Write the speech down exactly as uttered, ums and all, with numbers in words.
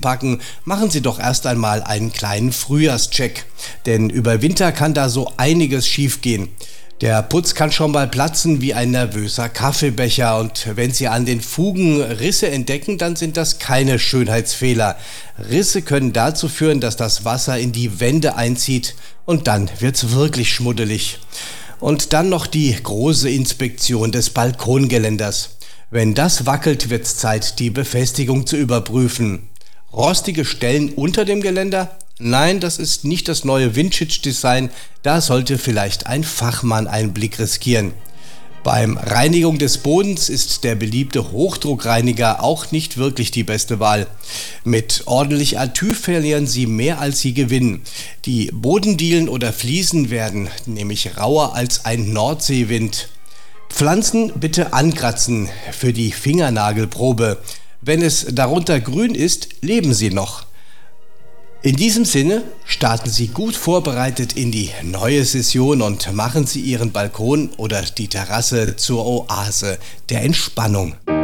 auszupacken, machen Sie doch erst einmal einen kleinen Frühjahrscheck. Denn über Winter kann da so einiges schiefgehen. Der Putz kann schon mal platzen wie ein nervöser Kaffeebecher, und wenn Sie an den Fugen Risse entdecken, dann sind das keine Schönheitsfehler. Risse können dazu führen, dass das Wasser in die Wände einzieht, und dann wird's wirklich schmuddelig. Und dann noch die große Inspektion des Balkongeländers. Wenn das wackelt, wird's Zeit, die Befestigung zu überprüfen. Rostige Stellen unter dem Geländer? Nein, das ist nicht das neue Vintage-Design, da sollte vielleicht ein Fachmann einen Blick riskieren. Beim Reinigung des Bodens ist der beliebte Hochdruckreiniger auch nicht wirklich die beste Wahl. Mit ordentlich Atü verlieren Sie mehr, als Sie gewinnen. Die Bodendielen oder Fliesen werden nämlich rauer als ein Nordseewind. Pflanzen bitte ankratzen für die Fingernagelprobe. Wenn es darunter grün ist, leben sie noch. In diesem Sinne, starten Sie gut vorbereitet in die neue Session und machen Sie Ihren Balkon oder die Terrasse zur Oase der Entspannung.